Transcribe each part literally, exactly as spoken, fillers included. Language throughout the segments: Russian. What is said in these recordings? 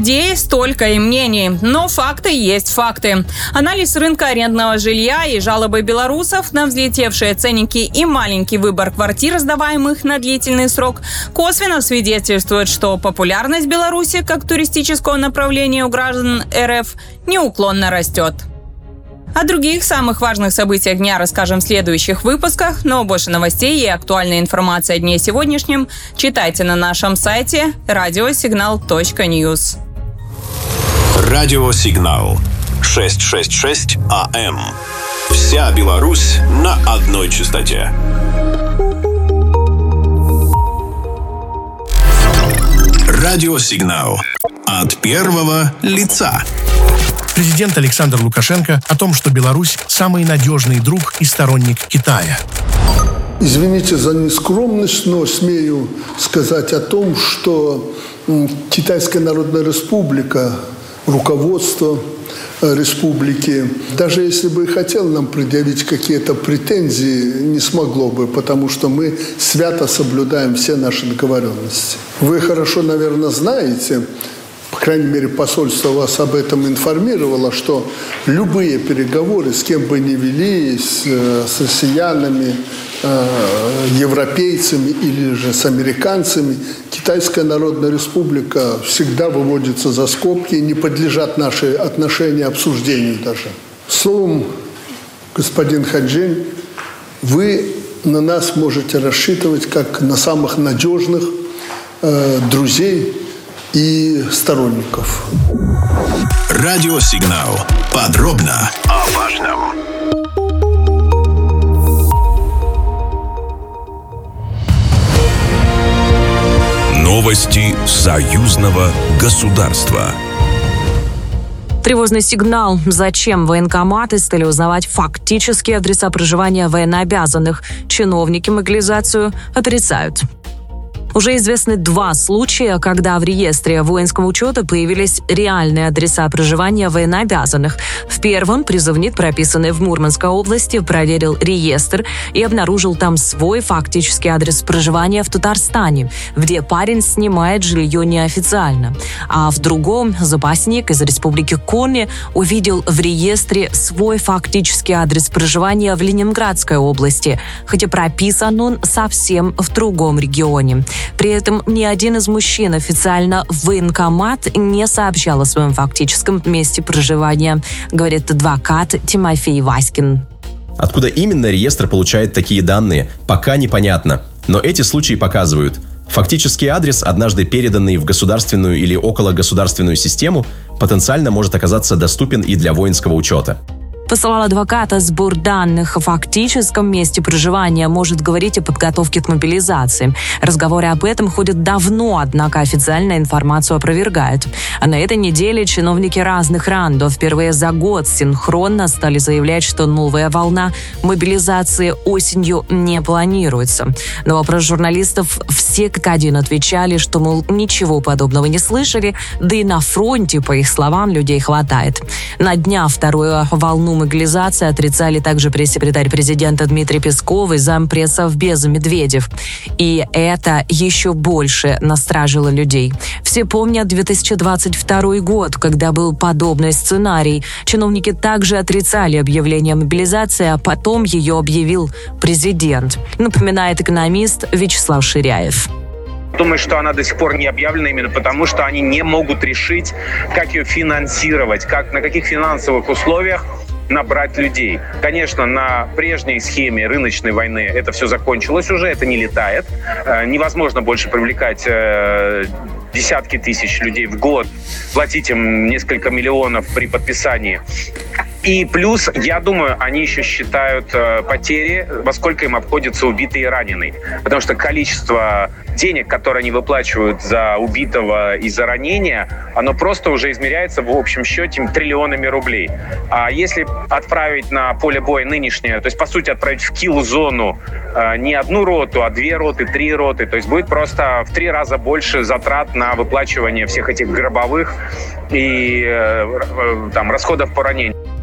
идей столько и мнений, но факты есть факты. Анализ рынка арендного жилья и жалобы белорусов на взлетевшие ценники и маленький выбор квартир, сдаваемых на длительный срок, косвенно свидетельствуют, что популярность Беларуси как туристического направления у граждан РФ неуклонно растет. О других самых важных событиях дня расскажем в следующих выпусках, но больше новостей и актуальной информации о дне сегодняшнем читайте на нашем сайте радиосигнал точка ньюс. Радиосигнал шестьсот шестьдесят шесть АМ. Вся Беларусь на одной частоте. Радиосигнал от первого лица. Президент Александр Лукашенко о том, что Беларусь – самый надежный друг и сторонник Китая. Извините за нескромность, но смею сказать о том, что Китайская Народная Республика, руководство республики, даже если бы и хотел нам предъявить какие-то претензии, не смогло бы, потому что мы свято соблюдаем все наши договоренности. Вы хорошо, наверное, знаете, по крайней мере, посольство вас об этом информировало, что любые переговоры, с кем бы ни велись, с россиянами, европейцами или же с американцами, Китайская Народная Республика всегда выводится за скобки и не подлежат наши отношения обсуждению даже. Словом, господин Хаджин, вы на нас можете рассчитывать как на самых надежных э, друзей и сторонников. Радиосигнал. Подробно о важном. Новости союзного государства. Тревожный сигнал. Зачем военкоматы стали узнавать фактические адреса проживания военнообязанных? Чиновники мобилизацию отрицают. Уже известны два случая, когда в реестре воинского учета появились реальные адреса проживания военнообязанных. В первом призывник, прописанный в Мурманской области, проверил реестр и обнаружил там свой фактический адрес проживания в Татарстане, где парень снимает жилье неофициально. А в другом запасник из республики Коми увидел в реестре свой фактический адрес проживания в Ленинградской области, хотя прописан он совсем в другом регионе. При этом ни один из мужчин официально в военкомат не сообщал о своем фактическом месте проживания, говорит адвокат Тимофей Васькин. Откуда именно реестр получает такие данные, пока непонятно. Но эти случаи показывают, фактический адрес, однажды переданный в государственную или окологосударственную систему, потенциально может оказаться доступен и для воинского учета. По словам адвоката, сбор данных о фактическом месте проживания может говорить о подготовке к мобилизации. Разговоры об этом ходят давно, однако официальную информацию опровергают. А на этой неделе чиновники разных рангов впервые за год синхронно стали заявлять, что новая волна мобилизации осенью не планируется. На вопрос журналистов все как один отвечали, что, мол, ничего подобного не слышали, да и на фронте, по их словам, людей хватает. На днях вторую волну мобилизации отрицали также пресс-секретарь президента Дмитрий Песков и зампрессовбеза Медведев. И это еще больше насторожило людей. Все помнят две тысячи двадцать второй год, когда был подобный сценарий. Чиновники также отрицали объявление о мобилизации, а потом ее объявил президент, напоминает экономист Вячеслав Ширяев. Думаю, что она до сих пор не объявлена именно потому, что они не могут решить, как ее финансировать, как, на каких финансовых условиях набрать людей. Конечно, на прежней схеме рыночной войны это все закончилось уже, это не летает. Э, невозможно больше привлекать э, десятки тысяч людей в год, платить им несколько миллионов при подписании. И плюс, я думаю, они еще считают э, потери, во сколько им обходится убитый и раненый. Потому что количество денег, которые они выплачивают за убитого и за ранения, оно просто уже измеряется в общем счете триллионами рублей. А если отправить на поле боя нынешнее, то есть, по сути, отправить в килл-зону э, не одну роту, а две роты, три роты, то есть будет просто в три раза больше затрат на выплачивание всех этих гробовых и э, э, там, расходов по ранению.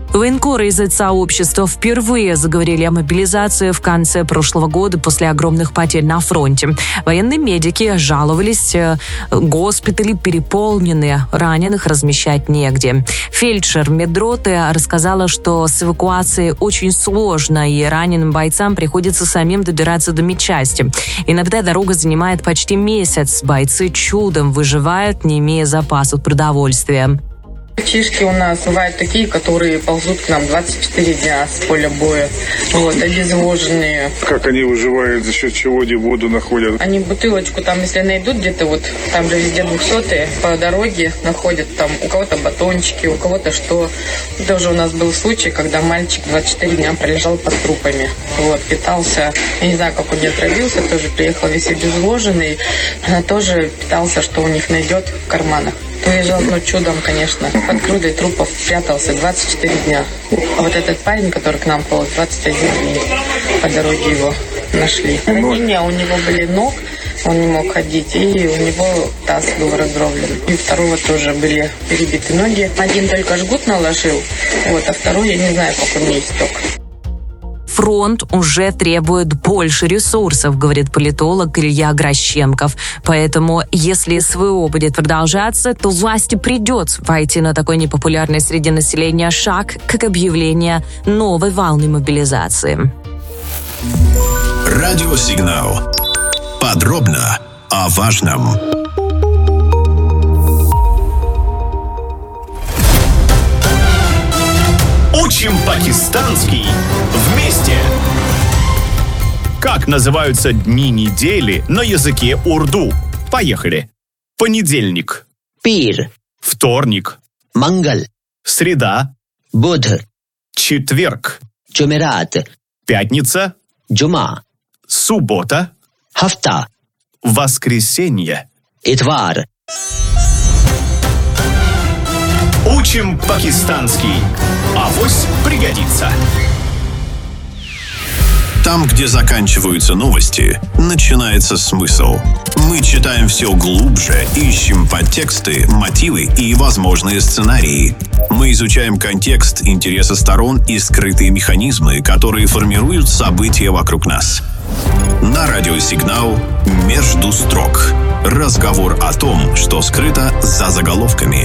Военкоры из сообщества впервые заговорили о мобилизации в конце прошлого года после огромных потерь на фронте. Военные медики жаловались, госпитали переполнены, раненых размещать негде. Фельдшер медроты рассказала, что с эвакуацией очень сложно, и раненым бойцам приходится самим добираться до медчасти. Иногда дорога занимает почти месяц. Бойцы чудом выживают, не имея запасов продовольствия. Мальчишки у нас бывают такие, которые ползут к нам двадцать четыре дня с поля боя. Вот, обезвоженные. Как они выживают, за счет чего они воду находят? Они бутылочку там, если найдут где-то, вот там же везде двухсотые, по дороге находят там у кого-то батончики, у кого-то что. Тоже у нас был случай, когда мальчик двадцать четыре дня пролежал под трупами. Вот, питался, я не знаю, как он не отравился, тоже приехал весь обезвоженный. Она тоже питался, что у них найдет в карманах. Выезжал, ну, чудом, конечно. Под грудой трупов прятался двадцать четыре дня. А вот этот парень, который к нам полз, двадцать один день по дороге его нашли. Ранения у него были ног, он не мог ходить, и у него таз был раздроблен. И у второго тоже были перебиты ноги. Один только жгут наложил, вот, а второй, я не знаю, как он не истек. Фронт уже требует больше ресурсов, говорит политолог Илья Гращенков. Поэтому, если СВО будет продолжаться, то власти придется пойти на такой непопулярный среди населения шаг, как объявление новой волны мобилизации. Радиосигнал. Подробно о важном. Учим пакистанский вместе! Как называются дни недели на языке урду? Поехали! Понедельник. Пир. Вторник. Мангал. Среда. Будх. Четверг. Джумерат. Пятница. Джума. Суббота. Хафта. Воскресенье. Итвар. Учим пакистанский. Авось пригодится. Там, где заканчиваются новости, начинается смысл. Мы читаем все глубже, ищем подтексты, мотивы и возможные сценарии. Мы изучаем контекст, интересы сторон и скрытые механизмы, которые формируют события вокруг нас. На радиосигнал «Между строк». Разговор о том, что скрыто за заголовками.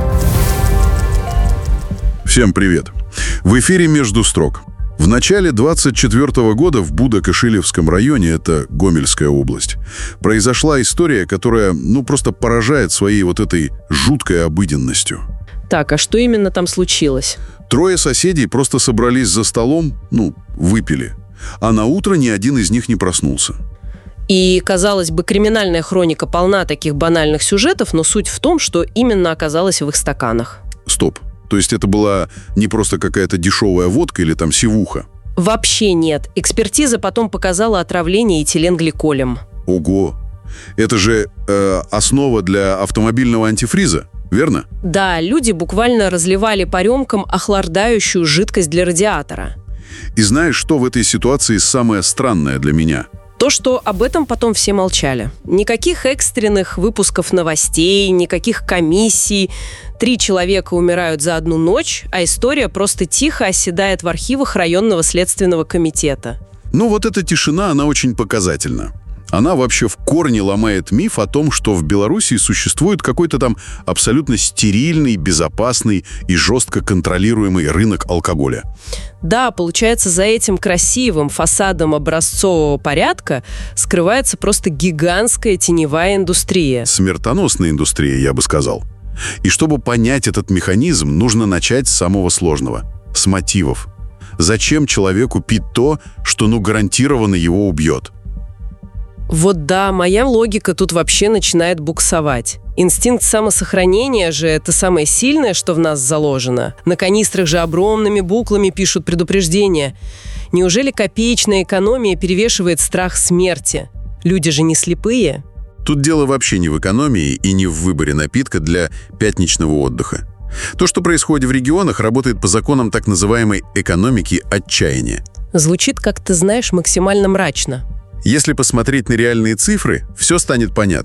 Всем привет. В эфире «Между строк». В начале двадцать четвёртого года в Будо-Кошелевском районе, это Гомельская область, произошла история, которая, ну, просто поражает своей вот этой жуткой обыденностью. Так, а что именно там случилось? Трое соседей просто собрались за столом, ну, выпили, а на утро ни один из них не проснулся. И, казалось бы, криминальная хроника полна таких банальных сюжетов, но суть в том, что именно оказалось в их стаканах. Стоп. То есть это была не просто какая-то дешевая водка или там сивуха? Вообще нет. Экспертиза потом показала отравление этиленгликолем. Ого! Это же э, основа для автомобильного антифриза, верно? Да, люди буквально разливали по рюмкам охлаждающую жидкость для радиатора. И знаешь, что в этой ситуации самое странное для меня? То, что об этом потом все молчали. Никаких экстренных выпусков новостей, никаких комиссий. Три человека умирают за одну ночь, а история просто тихо оседает в архивах районного следственного комитета. Ну вот эта тишина, она очень показательна. Она вообще в корне ломает миф о том, что в Беларуси существует какой-то там абсолютно стерильный, безопасный и жестко контролируемый рынок алкоголя. Да, получается, за этим красивым фасадом образцового порядка скрывается просто гигантская теневая индустрия. Смертоносная индустрия, я бы сказал. И чтобы понять этот механизм, нужно начать с самого сложного – с мотивов. Зачем человеку пить то, что ну гарантированно его убьет? Вот да, моя логика тут вообще начинает буксовать. Инстинкт самосохранения же – это самое сильное, что в нас заложено. На канистрах же огромными буквами пишут предупреждения. Неужели копеечная экономия перевешивает страх смерти? Люди же не слепые. Тут дело вообще не в экономии и не в выборе напитка для пятничного отдыха. То, что происходит в регионах, работает по законам так называемой экономики отчаяния. Звучит, как ты знаешь, максимально мрачно. Если посмотреть на реальные цифры, все станет понятно.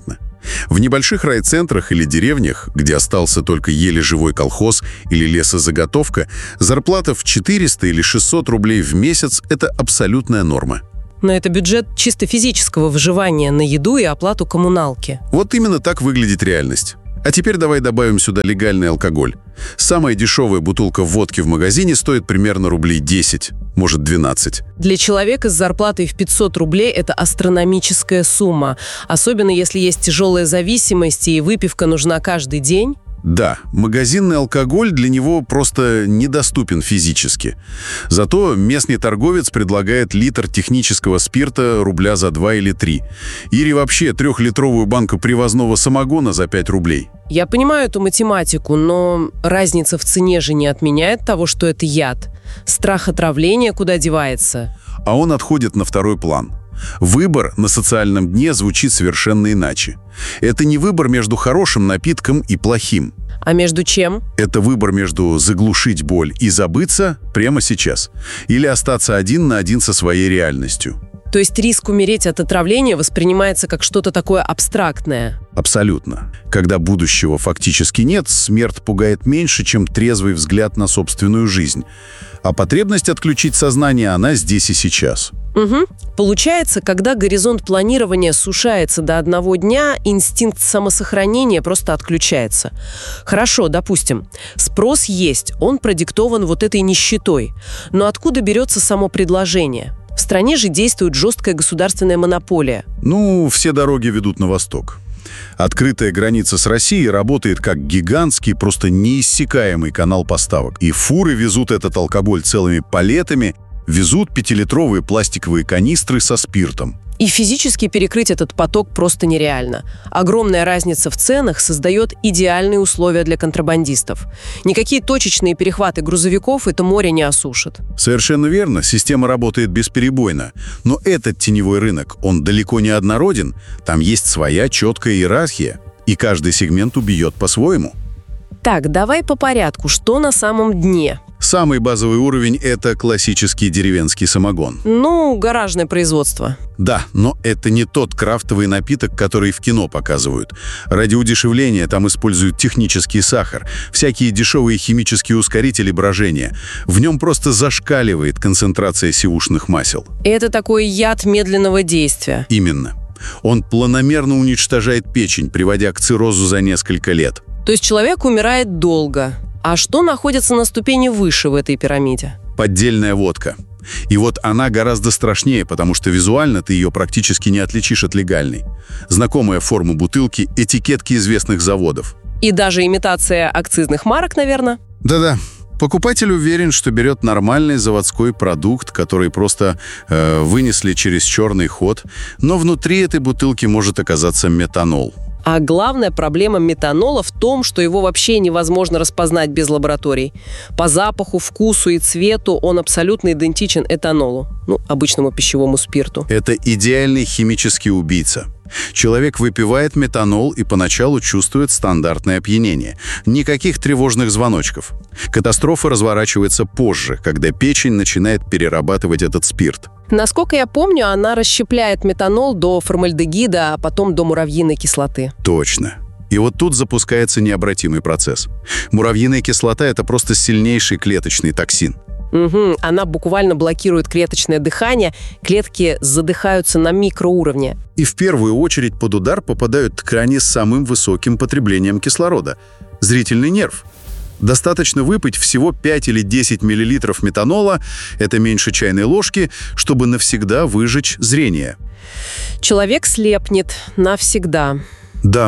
В небольших райцентрах или деревнях, где остался только еле живой колхоз или лесозаготовка, зарплата в четыреста или шестьсот рублей в месяц – это абсолютная норма. Но это бюджет чисто физического выживания на еду и оплату коммуналки. Вот именно так выглядит реальность. А теперь давай добавим сюда легальный алкоголь. Самая дешевая бутылка водки в магазине стоит примерно рублей десять, может двенадцать. Для человека с зарплатой в пятьсот рублей это астрономическая сумма. Особенно если есть тяжелая зависимость и выпивка нужна каждый день. Да, магазинный алкоголь для него просто недоступен физически. Зато местный торговец предлагает литр технического спирта рубля за два или три. Или вообще трехлитровую банку привозного самогона за пять рублей. Я понимаю эту математику, но разница в цене же не отменяет того, что это яд. Страх отравления куда девается? А он отходит на второй план. Выбор на социальном дне звучит совершенно иначе. Это не выбор между хорошим напитком и плохим. А между чем? Это выбор между заглушить боль и забыться прямо сейчас. Или остаться один на один со своей реальностью. То есть риск умереть от отравления воспринимается как что-то такое абстрактное? Абсолютно. Когда будущего фактически нет, смерть пугает меньше, чем трезвый взгляд на собственную жизнь. А потребность отключить сознание, она здесь и сейчас. Угу. Получается, когда горизонт планирования сушается до одного дня, инстинкт самосохранения просто отключается. Хорошо, допустим, спрос есть, он продиктован вот этой нищетой. Но откуда берется само предложение? В стране же действует жесткая государственная монополия. Ну, все дороги ведут на восток. Открытая граница с Россией работает как гигантский, просто неиссякаемый канал поставок. И фуры везут этот алкоголь целыми палетами, везут пятилитровые пластиковые канистры со спиртом. И физически перекрыть этот поток просто нереально. Огромная разница в ценах создает идеальные условия для контрабандистов. Никакие точечные перехваты грузовиков это море не осушат. Совершенно верно, система работает бесперебойно. Но этот теневой рынок, он далеко не однороден. Там есть своя четкая иерархия. И каждый сегмент убьет по-своему. Так, давай по порядку. Что на самом дне? Самый базовый уровень – это классический деревенский самогон. Ну, гаражное производство. Да, но это не тот крафтовый напиток, который в кино показывают. Ради удешевления там используют технический сахар, всякие дешевые химические ускорители брожения. В нем просто зашкаливает концентрация сивушных масел. Это такой яд медленного действия. Именно. Он планомерно уничтожает печень, приводя к циррозу за несколько лет. То есть человек умирает долго. А что находится на ступени выше в этой пирамиде? Поддельная водка. И вот она гораздо страшнее, потому что визуально ты ее практически не отличишь от легальной. Знакомая форма бутылки, этикетки известных заводов. И даже имитация акцизных марок, наверное? Да-да. Покупатель уверен, что берет нормальный заводской продукт, который просто э, вынесли через черный ход, но внутри этой бутылки может оказаться метанол. А главная проблема метанола в том, что его вообще невозможно распознать без лабораторий. По запаху, вкусу и цвету он абсолютно идентичен этанолу, ну, обычному пищевому спирту. Это идеальный химический убийца. Человек выпивает метанол и поначалу чувствует стандартное опьянение. Никаких тревожных звоночков. Катастрофа разворачивается позже, когда печень начинает перерабатывать этот спирт. Насколько я помню, она расщепляет метанол до формальдегида, а потом до муравьиной кислоты. Точно. И вот тут запускается необратимый процесс. Муравьиная кислота – это просто сильнейший клеточный токсин. Угу, она буквально блокирует клеточное дыхание, клетки задыхаются на микроуровне. И в первую очередь под удар попадают ткани с самым высоким потреблением кислорода – зрительный нерв. Достаточно выпить всего пять или десять миллилитров метанола, это меньше чайной ложки, чтобы навсегда выжечь зрение. Человек слепнет навсегда. Да.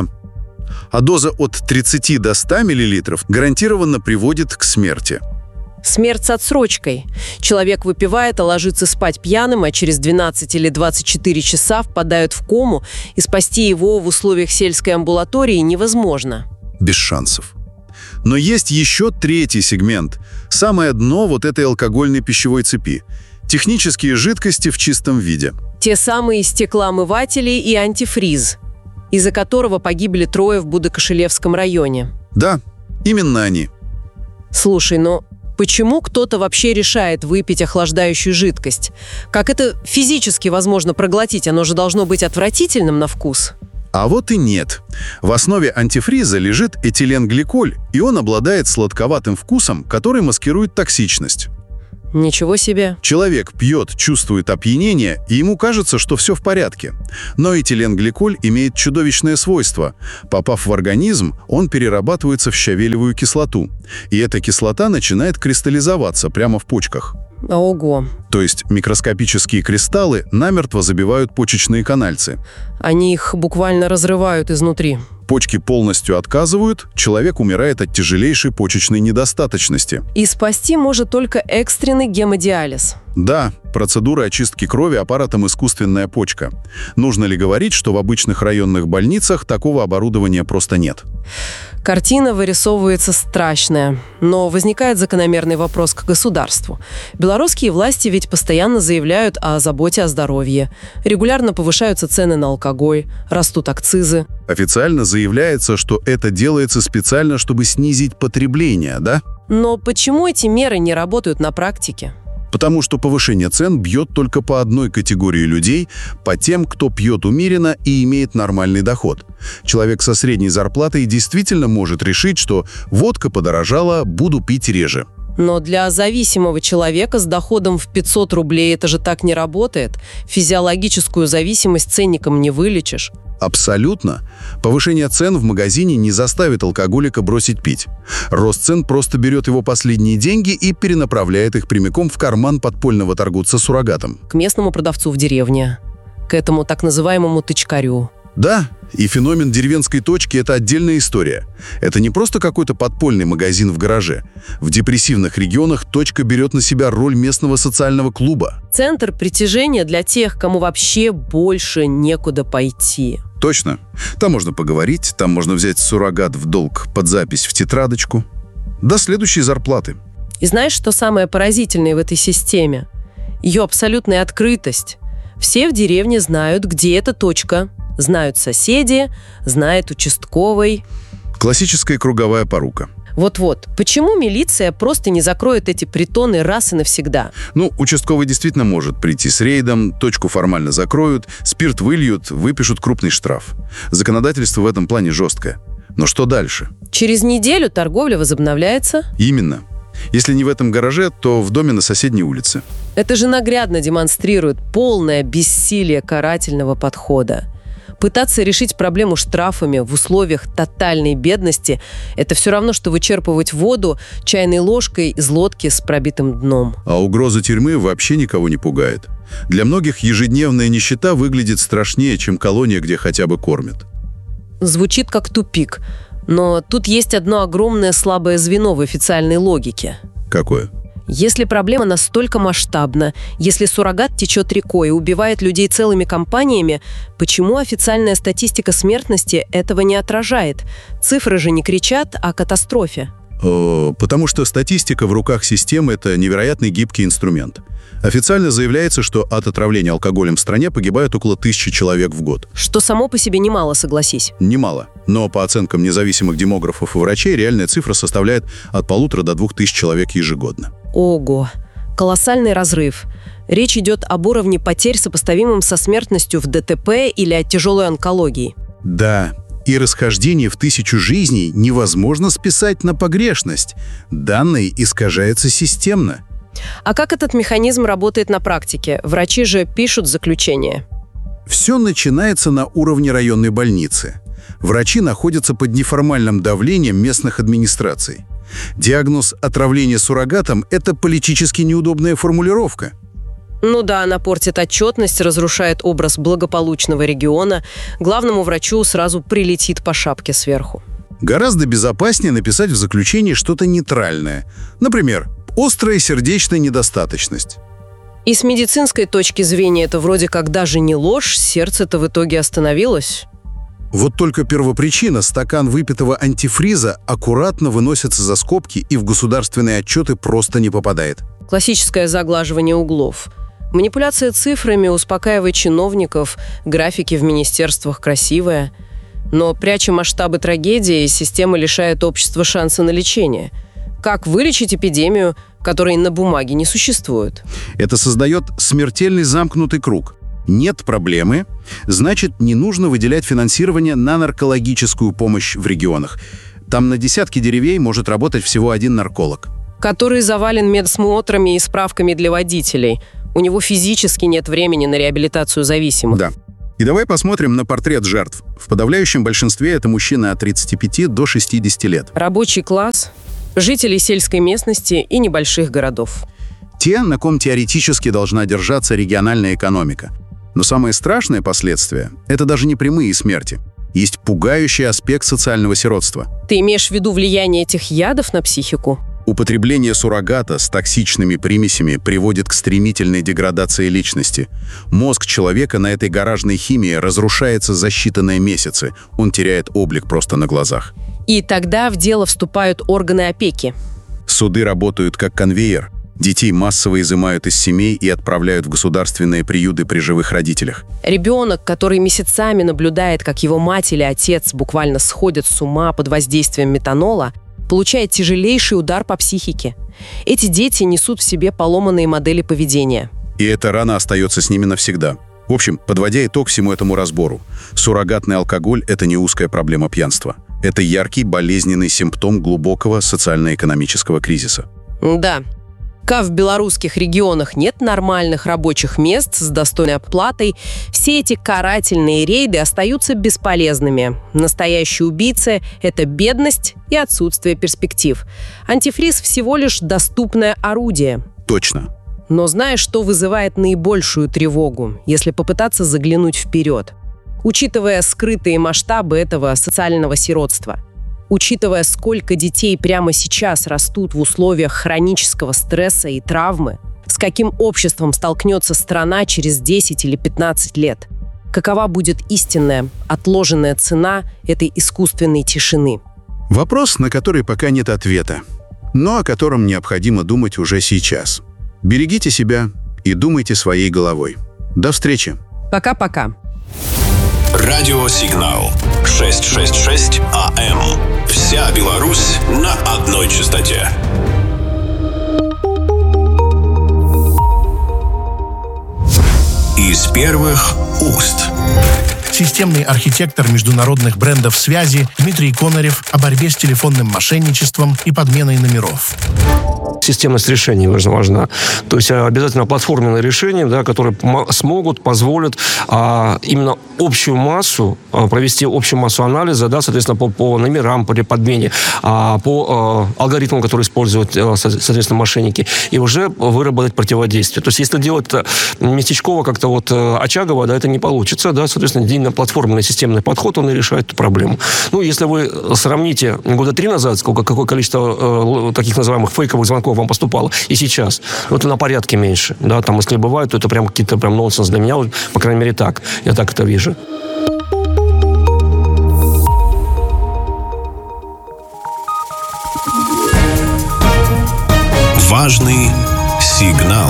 А доза от тридцати до ста миллилитров гарантированно приводит к смерти. Смерть с отсрочкой. Человек выпивает, а ложится спать пьяным, а через двенадцать или двадцать четыре часа впадают в кому, и спасти его в условиях сельской амбулатории невозможно. Без шансов. Но есть еще третий сегмент. Самое дно вот этой алкогольной пищевой цепи. Технические жидкости в чистом виде. Те самые стеклоомыватели и антифриз, из-за которого погибли трое в Будо-Кошелевском районе. Да, именно они. Слушай, но почему кто-то вообще решает выпить охлаждающую жидкость? Как это физически возможно проглотить? Оно же должно быть отвратительным на вкус. А вот и нет. В основе антифриза лежит этиленгликоль, и он обладает сладковатым вкусом, который маскирует токсичность. Ничего себе. Человек пьет, чувствует опьянение, и ему кажется, что все в порядке. Но этиленгликоль имеет чудовищное свойство. Попав в организм, он перерабатывается в щавелевую кислоту. И эта кислота начинает кристаллизоваться прямо в почках. Ого. То есть микроскопические кристаллы намертво забивают почечные канальцы. Они их буквально разрывают изнутри. Почки полностью отказывают, человек умирает от тяжелейшей почечной недостаточности. И спасти может только экстренный гемодиализ. Да, процедура очистки крови аппаратом искусственная почка. Нужно ли говорить, что в обычных районных больницах такого оборудования просто нет? Картина вырисовывается страшная, но возникает закономерный вопрос к государству. Белорусские власти ведь постоянно заявляют о заботе о здоровье. Регулярно повышаются цены на алкоголь, растут акцизы. Официально заявляется, что это делается специально, чтобы снизить потребление, да? Но почему эти меры не работают на практике? Потому что повышение цен бьет только по одной категории людей, по тем, кто пьет умеренно и имеет нормальный доход. Человек со средней зарплатой действительно может решить, что водка подорожала, буду пить реже. Но для зависимого человека с доходом в пятьсот рублей это же так не работает. Физиологическую зависимость ценником не вылечишь. Абсолютно. Повышение цен в магазине не заставит алкоголика бросить пить. Рост цен просто берет его последние деньги и перенаправляет их прямиком в карман подпольного торговца-суррогатом. К местному продавцу в деревне. К этому так называемому тычкарю. Да, и феномен деревенской точки – это отдельная история. Это не просто какой-то подпольный магазин в гараже. В депрессивных регионах точка берет на себя роль местного социального клуба. Центр притяжения для тех, кому вообще больше некуда пойти. Точно. Там можно поговорить, там можно взять суррогат в долг под запись в тетрадочку. До следующей зарплаты. И знаешь, что самое поразительное в этой системе? Ее абсолютная открытость. Все в деревне знают, где эта точка. Знают соседи, знает участковый. Классическая круговая порука. Вот-вот. Почему милиция просто не закроет эти притоны раз и навсегда? Ну, участковый действительно может прийти с рейдом, точку формально закроют, спирт выльют, выпишут крупный штраф. Законодательство в этом плане жесткое. Но что дальше? Через неделю торговля возобновляется? Именно. Если не в этом гараже, то в доме на соседней улице. Это же наглядно демонстрирует полное бессилие карательного подхода. Пытаться решить проблему штрафами в условиях тотальной бедности – это все равно, что вычерпывать воду чайной ложкой из лодки с пробитым дном. А угроза тюрьмы вообще никого не пугает. Для многих ежедневная нищета выглядит страшнее, чем колония, где хотя бы кормят. Звучит как тупик. Но тут есть одно огромное слабое звено в официальной логике. Какое? Если проблема настолько масштабна, если суррогат течет рекой и убивает людей целыми компаниями, почему официальная статистика смертности этого не отражает? Цифры же не кричат о катастрофе. О, потому что статистика в руках системы – это невероятный гибкий инструмент. Официально заявляется, что от отравления алкоголем в стране погибает около тысячи человек в год. Что само по себе немало, согласись. Немало. Но по оценкам независимых демографов и врачей, реальная цифра составляет от полутора до двух тысяч человек ежегодно. Ого! Колоссальный разрыв. Речь идет об уровне потерь, сопоставимым со смертностью в ДТП или от тяжелой онкологии. Да. И расхождение в тысячу жизней невозможно списать на погрешность. Данные искажаются системно. А как этот механизм работает на практике? Врачи же пишут заключение. Все начинается на уровне районной больницы. Врачи находятся под неформальным давлением местных администраций. Диагноз отравления суррогатом – это политически неудобная формулировка. Ну да, она портит отчетность, разрушает образ благополучного региона. Главному врачу сразу прилетит по шапке сверху. Гораздо безопаснее написать в заключении что-то нейтральное. Например, острая сердечная недостаточность. И с медицинской точки зрения это вроде как даже не ложь, сердце-то в итоге остановилось. Вот только первопричина, стакан выпитого антифриза, аккуратно выносится за скобки и в государственные отчеты просто не попадает. Классическое заглаживание углов. Манипуляция цифрами успокаивает чиновников, графики в министерствах красивые. Но, пряча масштабы трагедии, система лишает общества шанса на лечение. Как вылечить эпидемию, которой на бумаге не существует? Это создает смертельный замкнутый круг. Нет проблемы, значит, не нужно выделять финансирование на наркологическую помощь в регионах. Там на десятки деревень может работать всего один нарколог. Который завален медосмотрами и справками для водителей. У него физически нет времени на реабилитацию зависимых. Да. И давай посмотрим на портрет жертв. В подавляющем большинстве это мужчины от тридцати пяти до шестидесяти лет. Рабочий класс, жители сельской местности и небольших городов. Те, на ком теоретически должна держаться региональная экономика. Но самые страшные последствия – это даже не прямые смерти. Есть пугающий аспект социального сиротства. Ты имеешь в виду влияние этих ядов на психику? Употребление суррогата с токсичными примесями приводит к стремительной деградации личности. Мозг человека на этой гаражной химии разрушается за считанные месяцы. Он теряет облик просто на глазах. И тогда в дело вступают органы опеки. Суды работают как конвейер. Детей массово изымают из семей и отправляют в государственные приюты при живых родителях. Ребенок, который месяцами наблюдает, как его мать или отец буквально сходят с ума под воздействием метанола, получает тяжелейший удар по психике. Эти дети несут в себе поломанные модели поведения. И эта рана остается с ними навсегда. В общем, подводя итог всему этому разбору, суррогатный алкоголь – это не узкая проблема пьянства. Это яркий, болезненный симптом глубокого социально-экономического кризиса. Да. Пока в белорусских регионах нет нормальных рабочих мест с достойной оплатой, все эти карательные рейды остаются бесполезными. Настоящие убийцы – это бедность и отсутствие перспектив. Антифриз всего лишь доступное орудие. Точно. Но знаешь, что вызывает наибольшую тревогу, если попытаться заглянуть вперед? Учитывая скрытые масштабы этого социального сиротства, учитывая, сколько детей прямо сейчас растут в условиях хронического стресса и травмы, с каким обществом столкнется страна через десять или пятнадцать лет, какова будет истинная, отложенная цена этой искусственной тишины? Вопрос, на который пока нет ответа, но о котором необходимо думать уже сейчас. Берегите себя и думайте своей головой. До встречи. Пока-пока. Радиосигнал шестьсот шестьдесят шесть АМ. Вся Беларусь на одной частоте. Из первых уст. Системный архитектор международных брендов связи Дмитрий Конарев о борьбе с телефонным мошенничеством и подменой номеров. Системность решений важна. То есть обязательно платформенные решения, да, которые смогут, позволят а, именно общую массу, а, провести общую массу анализа, да, соответственно, по, по номерам, по подмене, а, по а, алгоритмам, которые используют, а, соответственно, мошенники, и уже выработать противодействие. То есть если делать это местечково, как-то вот очагово, да, это не получится, да, соответственно, именно платформенный системный подход, он и решает эту проблему. Ну, если вы сравните года три назад, сколько, какое количество э, таких называемых фейковых звонков вам поступало, и сейчас, ну, это на порядке меньше. Да, там, если бывает, то это прям какие-то прям нонсенс для меня, по крайней мере, так. Я так это вижу. Важный сигнал.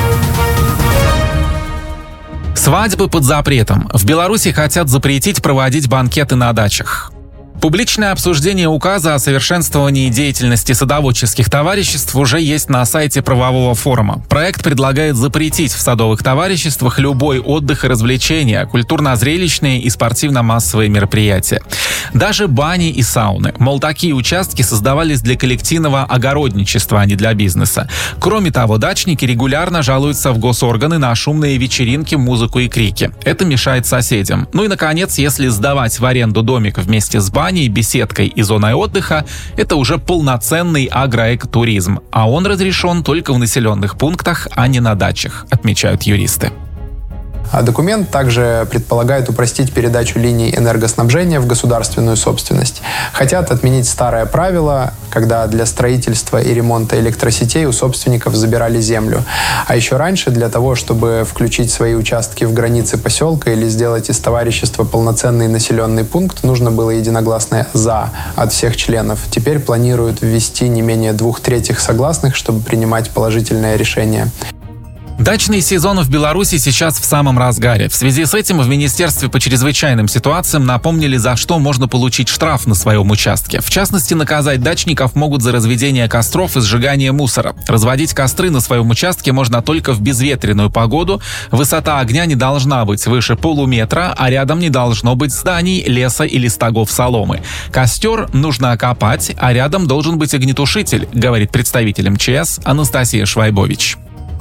Свадьбы под запретом. В Беларуси хотят запретить проводить банкеты на дачах. Публичное обсуждение указа о совершенствовании деятельности садоводческих товариществ уже есть на сайте правового форума. Проект предлагает запретить в садовых товариществах любой отдых и развлечения, культурно-зрелищные и спортивно-массовые мероприятия. Даже бани и сауны. Мол, такие участки создавались для коллективного огородничества, а не для бизнеса. Кроме того, дачники регулярно жалуются в госорганы на шумные вечеринки, музыку и крики. Это мешает соседям. Ну и, наконец, если сдавать в аренду домик вместе с баней, беседкой и зоной отдыха, это уже полноценный агроэкотуризм, а он разрешен только в населенных пунктах, а не на дачах, отмечают юристы. Документ также предполагает упростить передачу линий энергоснабжения в государственную собственность. Хотят отменить старое правило, когда для строительства и ремонта электросетей у собственников забирали землю. А еще раньше, для того, чтобы включить свои участки в границы поселка или сделать из товарищества полноценный населенный пункт, нужно было единогласное «за» от всех членов. Теперь планируют ввести не менее двух третьих согласных, чтобы принимать положительное решение. Дачный сезон в Беларуси сейчас в самом разгаре. В связи с этим в Министерстве по чрезвычайным ситуациям напомнили, за что можно получить штраф на своем участке. В частности, наказать дачников могут за разведение костров и сжигание мусора. Разводить костры на своем участке можно только в безветренную погоду. Высота огня не должна быть выше полуметра, а рядом не должно быть зданий, леса или стогов соломы. Костер нужно окопать, а рядом должен быть огнетушитель, говорит представитель эм че эс Анастасия Швайбович.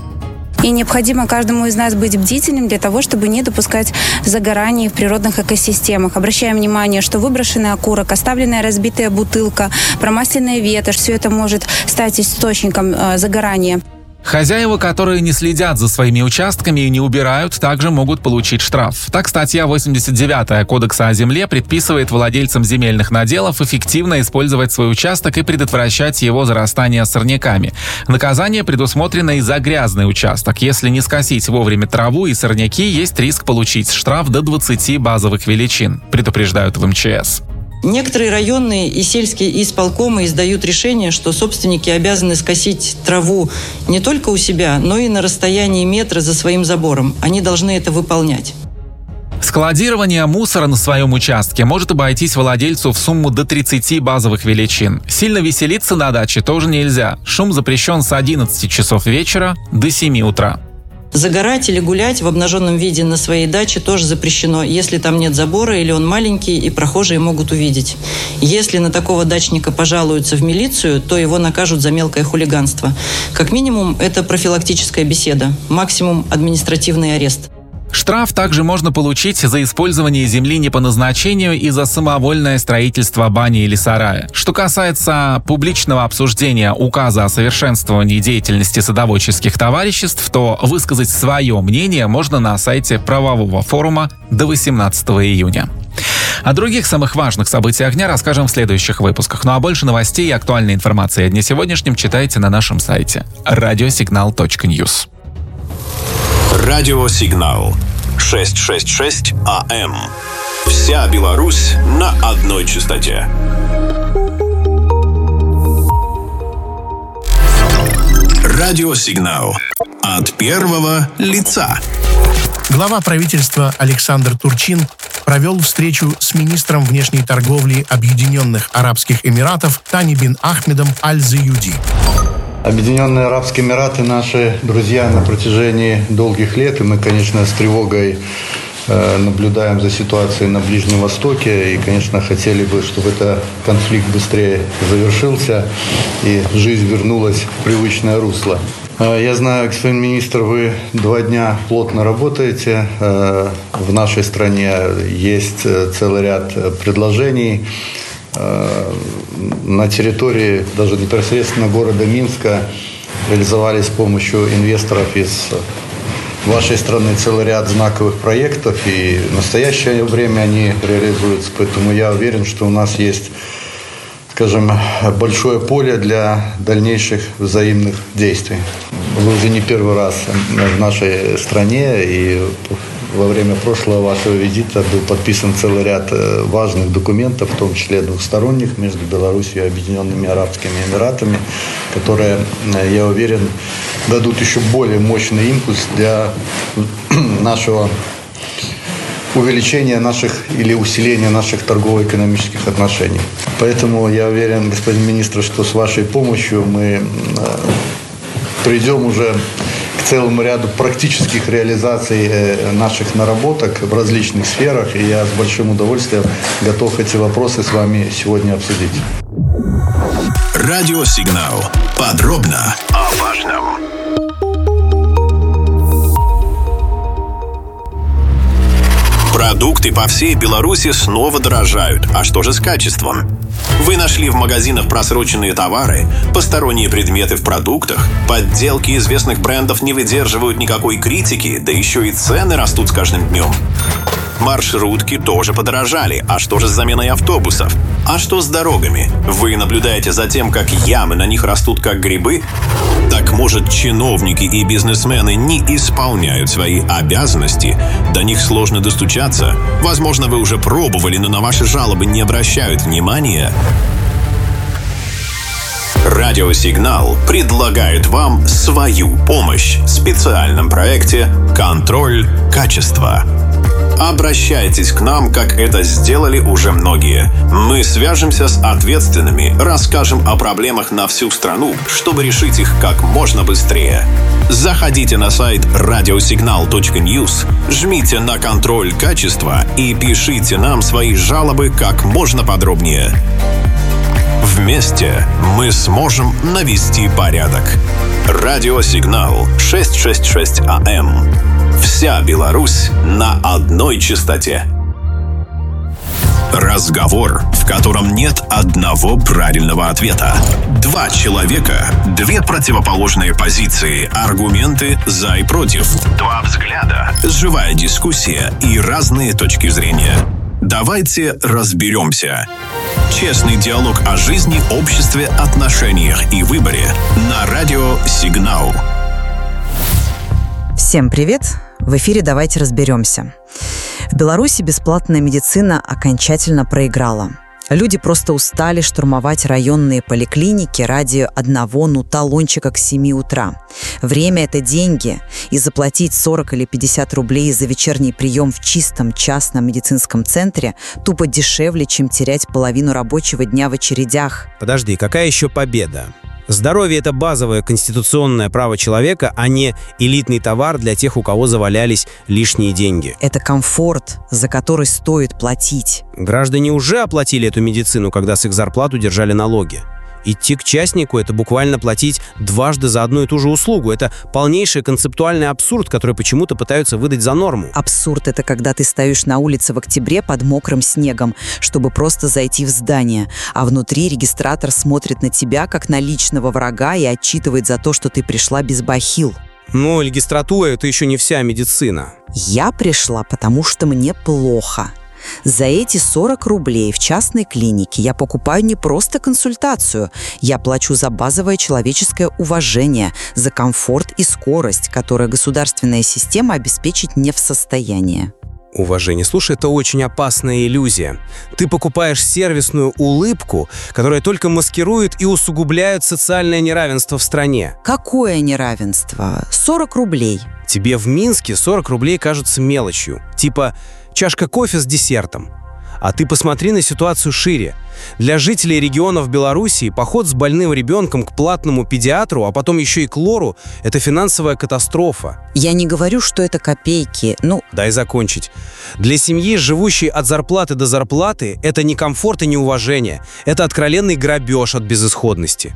И необходимо каждому из нас быть бдительным для того, чтобы не допускать загораний в природных экосистемах. Обращаем внимание, что выброшенный окурок, оставленная разбитая бутылка, промасленная ветошь – все это может стать источником э, загорания. Хозяева, которые не следят за своими участками и не убирают, также могут получить штраф. Так, статья восемьдесят девятая Кодекса о земле предписывает владельцам земельных наделов эффективно использовать свой участок и предотвращать его зарастание сорняками. Наказание предусмотрено и за грязный участок. Если не скосить вовремя траву и сорняки, есть риск получить штраф до двадцати базовых величин, предупреждают в эм че эс. Некоторые районные и сельские исполкомы издают решение, что собственники обязаны скосить траву не только у себя, но и на расстоянии метра за своим забором. Они должны это выполнять. Складирование мусора на своем участке может обойтись владельцу в сумму до тридцати базовых величин. Сильно веселиться на даче тоже нельзя. Шум запрещен с одиннадцати часов вечера до семи утра. Загорать или гулять в обнаженном виде на своей даче тоже запрещено, если там нет забора или он маленький и прохожие могут увидеть. Если на такого дачника пожалуются в милицию, то его накажут за мелкое хулиганство. Как минимум, это профилактическая беседа, максимум административный арест. Штраф также можно получить за использование земли не по назначению и за самовольное строительство бани или сарая. Что касается публичного обсуждения указа о совершенствовании деятельности садоводческих товариществ, то высказать свое мнение можно на сайте правового форума до восемнадцатого июня. О других самых важных событиях дня расскажем в следующих выпусках. Ну а больше новостей и актуальной информации о дне сегодняшнем читайте на нашем сайте радиосигнал точка ньюс. Радиосигнал шестьсот шестьдесят шесть АМ. Вся Беларусь на одной частоте. Радиосигнал от первого лица. Глава правительства Александр Турчин провел встречу с министром внешней торговли Объединенных Арабских Эмиратов Тани бин Ахмедом Аль-Заюди. Объединенные Арабские Эмираты – наши друзья на протяжении долгих лет, и мы, конечно, с тревогой э, наблюдаем за ситуацией на Ближнем Востоке, и, конечно, хотели бы, чтобы этот конфликт быстрее завершился, и жизнь вернулась в привычное русло. Э, я знаю, господин министр, вы два дня плотно работаете. Э, в нашей стране есть целый ряд предложений. На территории даже непосредственно города Минска реализовались с помощью инвесторов из вашей страны целый ряд знаковых проектов, и в настоящее время они реализуются. Поэтому я уверен, что у нас есть, скажем, большое поле для дальнейших взаимных действий. Вы уже не первый раз в нашей стране, и во время прошлого вашего визита был подписан целый ряд важных документов, в том числе двухсторонних, между Беларусью и Объединенными Арабскими Эмиратами, которые, я уверен, дадут еще более мощный импульс для нашего увеличения наших или усиления наших торгово-экономических отношений. Поэтому я уверен, господин министр, что с вашей помощью мы придем уже к целому ряду практических реализаций наших наработок в различных сферах, и я с большим удовольствием готов эти вопросы с вами сегодня обсудить. Радиосигнал. Подробно о важном. Продукты по всей Беларуси снова дорожают. А что же с качеством? Вы нашли в магазинах просроченные товары, посторонние предметы в продуктах, подделки известных брендов не выдерживают никакой критики, да еще и цены растут с каждым днем. Маршрутки тоже подорожали. А что же с заменой автобусов? А что с дорогами? Вы наблюдаете за тем, как ямы на них растут как грибы? Так может, чиновники и бизнесмены не исполняют свои обязанности? До них сложно достучаться? Возможно, вы уже пробовали, но на ваши жалобы не обращают внимания? Радиосигнал предлагает вам свою помощь в специальном проекте «Контроль качества». Обращайтесь к нам, как это сделали уже многие. Мы свяжемся с ответственными, расскажем о проблемах на всю страну, чтобы решить их как можно быстрее. Заходите на сайт радиосигнал точка ньюс, жмите на «Контроль качества» и пишите нам свои жалобы как можно подробнее. Вместе мы сможем навести порядок. Радиосигнал шестьсот шестьдесят шесть АМ. Вся Беларусь на одной частоте. Разговор, в котором нет одного правильного ответа. Два человека, две противоположные позиции, аргументы за и против. Два взгляда, живая дискуссия и разные точки зрения. Давайте разберемся. Честный диалог о жизни, обществе, отношениях и выборе на радио «Сигнал». Всем привет! В эфире «Давайте разберемся». В Беларуси бесплатная медицина окончательно проиграла. Люди просто устали штурмовать районные поликлиники ради одного, ну, талончика к семи утра. Время – это деньги, и заплатить сорок или пятьдесят рублей за вечерний прием в чистом частном медицинском центре тупо дешевле, чем терять половину рабочего дня в очередях. Подожди, какая еще победа? Здоровье – это базовое конституционное право человека, а не элитный товар для тех, у кого завалялись лишние деньги. Это комфорт, за который стоит платить. Граждане уже оплатили эту медицину, когда с их зарплат удержали налоги. Идти к частнику – это буквально платить дважды за одну и ту же услугу. Это полнейший концептуальный абсурд, который почему-то пытаются выдать за норму. Абсурд – это когда ты стоишь на улице в октябре под мокрым снегом, чтобы просто зайти в здание, а внутри регистратор смотрит на тебя, как на личного врага, и отчитывает за то, что ты пришла без бахил. Но регистратура – это еще не вся медицина. Я пришла, потому что мне плохо. За эти сорок рублей в частной клинике я покупаю не просто консультацию, я плачу за базовое человеческое уважение, за комфорт и скорость, которые государственная система обеспечить не в состоянии. Уважение. Слушай, это очень опасная иллюзия. Ты покупаешь сервисную улыбку, которая только маскирует и усугубляет социальное неравенство в стране. Какое неравенство? сорок рублей. Тебе в Минске сорок рублей кажутся мелочью. Типа чашка кофе с десертом. А ты посмотри на ситуацию шире. Для жителей регионов Белоруссии поход с больным ребенком к платному педиатру, а потом еще и к лору – это финансовая катастрофа. Я не говорю, что это копейки, ну… Дай закончить. Для семьи, живущей от зарплаты до зарплаты, это не комфорт и не уважение. Это откровенный грабеж от безысходности.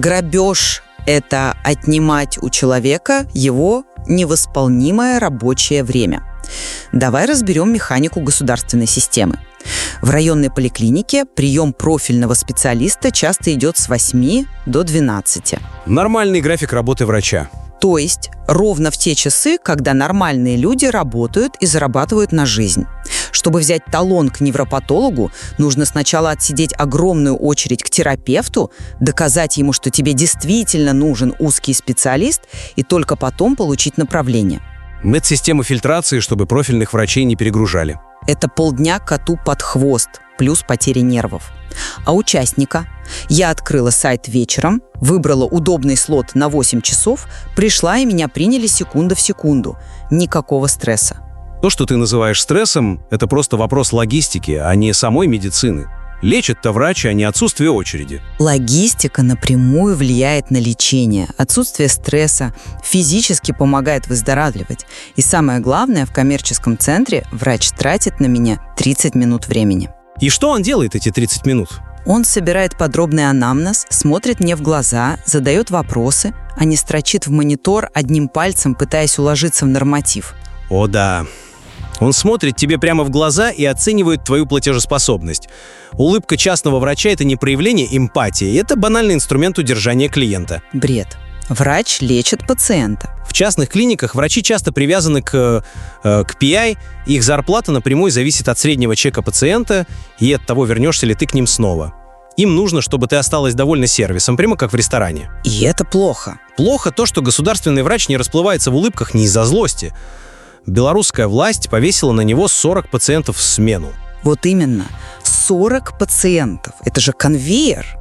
Грабеж – это отнимать у человека его невосполнимое рабочее время. Давай разберем механику государственной системы. В районной поликлинике прием профильного специалиста часто идет с восьми до двенадцати. Нормальный график работы врача. То есть ровно в те часы, когда нормальные люди работают и зарабатывают на жизнь. Чтобы взять талон к невропатологу, нужно сначала отсидеть огромную очередь к терапевту, доказать ему, что тебе действительно нужен узкий специалист, и только потом получить направление. Медсистему фильтрации, чтобы профильных врачей не перегружали. Это полдня коту под хвост, плюс потеря нервов. А участника? Я открыла сайт вечером, выбрала удобный слот на восемь часов, пришла, и меня приняли секунда в секунду. Никакого стресса. То, что ты называешь стрессом, это просто вопрос логистики, а не самой медицины. Лечит-то врач, а не отсутствие очереди. Логистика напрямую влияет на лечение. Отсутствие стресса физически помогает выздоравливать. И самое главное, в коммерческом центре врач тратит на меня тридцать минут времени. И что он делает эти тридцать минут? Он собирает подробный анамнез, смотрит мне в глаза, задает вопросы, а не строчит в монитор одним пальцем, пытаясь уложиться в норматив. О да. Он смотрит тебе прямо в глаза и оценивает твою платежеспособность. Улыбка частного врача – это не проявление эмпатии, это банальный инструмент удержания клиента. Бред. Врач лечит пациента. В частных клиниках врачи часто привязаны к, э, к пи ай, их зарплата напрямую зависит от среднего чека пациента и от того, вернешься ли ты к ним снова. Им нужно, чтобы ты осталась довольна сервисом, прямо как в ресторане. И это плохо. Плохо то, что государственный врач не расплывается в улыбках не из-за злости. Белорусская власть повесила на него сорок пациентов в смену. Вот именно. сорок пациентов. Это же конвейер.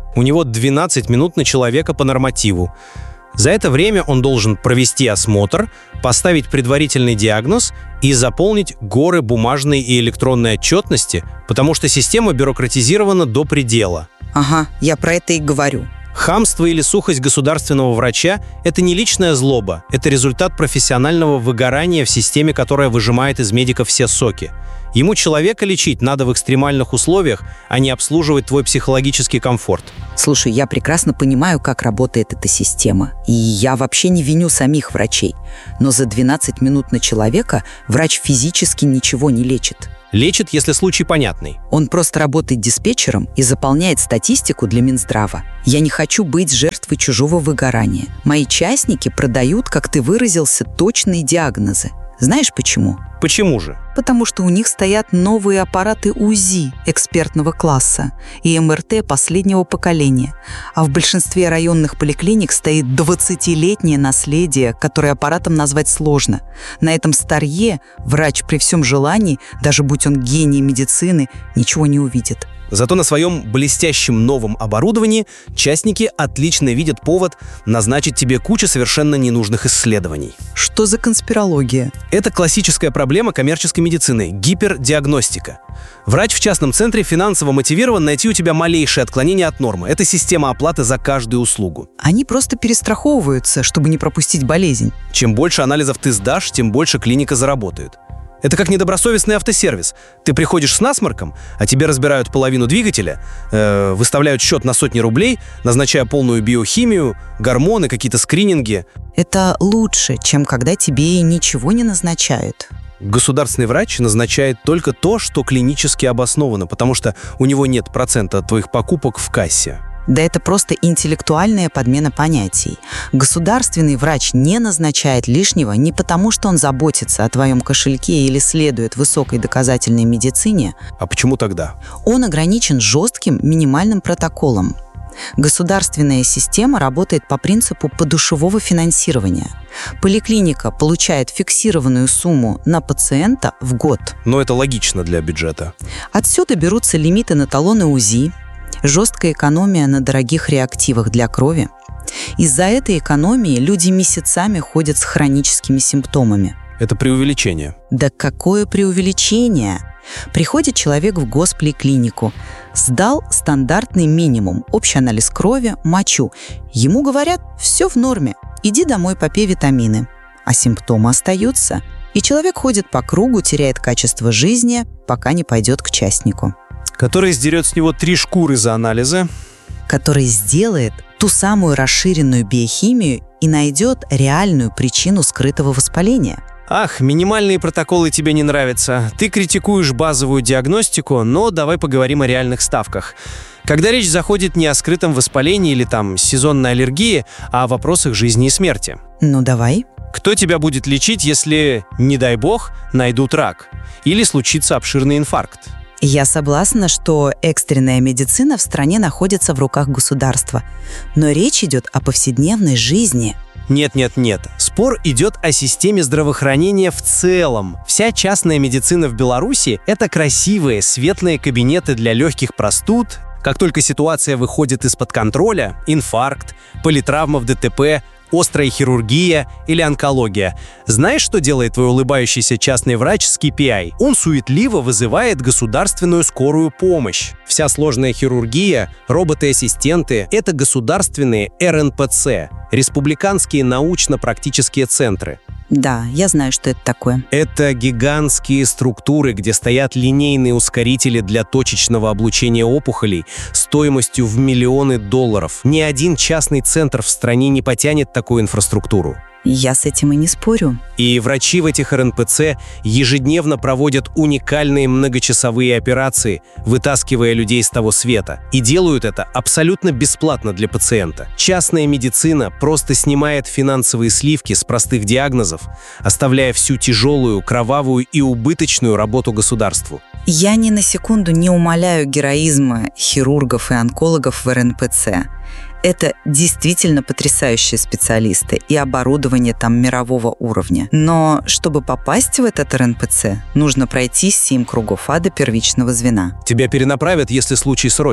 У него двенадцать минут на человека по нормативу. За это время он должен провести осмотр, поставить предварительный диагноз и заполнить горы бумажной и электронной отчетности, потому что система бюрократизирована до предела. Ага, я про это и говорю. Хамство или сухость государственного врача – это не личная злоба, это результат профессионального выгорания в системе, которая выжимает из медиков все соки. Ему человека лечить надо в экстремальных условиях, а не обслуживать твой психологический комфорт. Слушай, я прекрасно понимаю, как работает эта система. И я вообще не виню самих врачей. Но за двенадцать минут на человека врач физически ничего не лечит. Лечит, если случай понятный. Он просто работает диспетчером и заполняет статистику для Минздрава. Я не хочу быть жертвой чужого выгорания. Мои частники продают, как ты выразился, точные диагнозы. Знаешь почему? Почему же? Потому что у них стоят новые аппараты УЗИ экспертного класса и эм эр тэ последнего поколения. А в большинстве районных поликлиник стоит двадцатилетнее наследие, которое аппаратом назвать сложно. На этом старье врач при всем желании, даже будь он гений медицины, ничего не увидит. Зато на своем блестящем новом оборудовании частники отлично видят повод назначить тебе кучу совершенно ненужных исследований. Что за конспирология? Это классическая проблема коммерческой медицины – гипердиагностика. Врач в частном центре финансово мотивирован найти у тебя малейшее отклонение от нормы. Это система оплаты за каждую услугу. Они просто перестраховываются, чтобы не пропустить болезнь. Чем больше анализов ты сдашь, тем больше клиника заработает. Это как недобросовестный автосервис. Ты приходишь с насморком, а тебе разбирают половину двигателя, э, выставляют счет на сотни рублей, назначая полную биохимию, гормоны, какие-то скрининги. Это лучше, чем когда тебе ничего не назначают. Государственный врач назначает только то, что клинически обосновано, потому что у него нет процента от твоих покупок в кассе. Да это просто интеллектуальная подмена понятий. Государственный врач не назначает лишнего не потому, что он заботится о твоем кошельке или следует высокой доказательной медицине. А почему тогда? Он ограничен жестким минимальным протоколом. Государственная система работает по принципу подушевого финансирования. Поликлиника получает фиксированную сумму на пациента в год. Но это логично для бюджета. Отсюда берутся лимиты на талоны УЗИ, жесткая экономия на дорогих реактивах для крови. Из-за этой экономии люди месяцами ходят с хроническими симптомами. Это преувеличение. Да какое преувеличение? Приходит человек в госполиклинику, сдал стандартный минимум, общий анализ крови, мочу. Ему говорят: все в норме, иди домой, попей витамины. А симптомы остаются, и человек ходит по кругу, теряет качество жизни, пока не пойдет к частнику. Который сдерет с него три шкуры за анализы. Который сделает ту самую расширенную биохимию и найдет реальную причину скрытого воспаления. Ах, минимальные протоколы тебе не нравятся. Ты критикуешь базовую диагностику, но давай поговорим о реальных ставках. Когда речь заходит не о скрытом воспалении или там сезонной аллергии, а о вопросах жизни и смерти. Ну давай. Кто тебя будет лечить, если, не дай бог, найдут рак? Или случится обширный инфаркт? Я согласна, что экстренная медицина в стране находится в руках государства. Но речь идет о повседневной жизни. Нет-нет-нет. Спор идет о системе здравоохранения в целом. Вся частная медицина в Беларуси – это красивые, светлые кабинеты для легких простуд. Как только ситуация выходит из-под контроля – инфаркт, политравма в дэ тэ пэ, острая хирургия или онкология. Знаешь, что делает твой улыбающийся частный врач с кей пи ай? Он суетливо вызывает государственную скорую помощь. Вся сложная хирургия, роботы-ассистенты – это государственные эр эн пэ цэ – республиканские научно-практические центры. Да, я знаю, что это такое. Это гигантские структуры, где стоят линейные ускорители для точечного облучения опухолей стоимостью в миллионы долларов. Ни один частный центр в стране не потянет такую инфраструктуру. Я с этим и не спорю. И врачи в этих эр эн пэ цэ ежедневно проводят уникальные многочасовые операции, вытаскивая людей с того света. И делают это абсолютно бесплатно для пациента. Частная медицина просто снимает финансовые сливки с простых диагнозов, оставляя всю тяжелую, кровавую и убыточную работу государству. Я ни на секунду не умаляю героизма хирургов и онкологов в эр эн пэ цэ. Это действительно потрясающие специалисты, и оборудование там мирового уровня. Но чтобы попасть в этот эр эн пэ цэ, нужно пройти семь кругов ада первичного звена. Тебя перенаправят, если случай срочный.